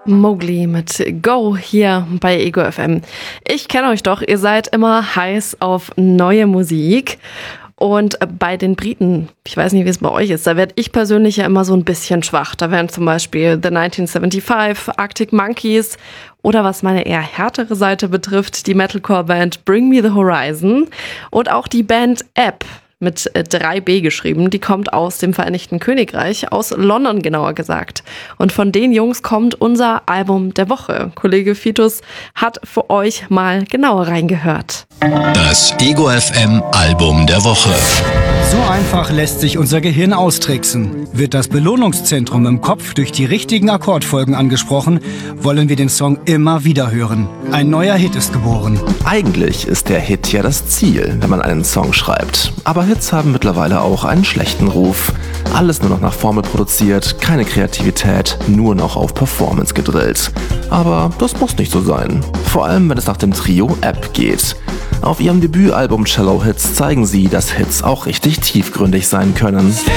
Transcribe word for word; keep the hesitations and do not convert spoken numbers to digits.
Mowgli mit Go hier bei Ego F M. Ich kenne euch doch, ihr seid immer heiß auf neue Musik. Und bei den Briten, ich weiß nicht, wie es bei euch ist, da werde ich persönlich ja immer so ein bisschen schwach. Da wären zum Beispiel The neunzehnhundertfünfundsiebzig, Arctic Monkeys oder was meine eher härtere Seite betrifft, die Metalcore-Band Bring Me the Horizon und auch die Band App. Mit drei B geschrieben. Die kommt aus dem Vereinigten Königreich, aus London genauer gesagt. Und von den Jungs kommt unser Album der Woche. Kollege Fitus hat für euch mal genauer reingehört. Das Ego F M Album der Woche. So einfach lässt sich unser Gehirn austricksen. Wird das Belohnungszentrum im Kopf durch die richtigen Akkordfolgen angesprochen, wollen wir den Song immer wieder hören. Ein neuer Hit ist geboren. Eigentlich ist der Hit ja das Ziel, wenn man einen Song schreibt. Aber Hits haben mittlerweile auch einen schlechten Ruf. Alles nur noch nach Formel produziert, keine Kreativität, nur noch auf Performance gedrillt. Aber das muss nicht so sein. Vor allem, wenn es nach dem Trio App geht. Auf ihrem Debütalbum Cello Hits zeigen sie, dass Hits auch richtig tiefgründig sein können.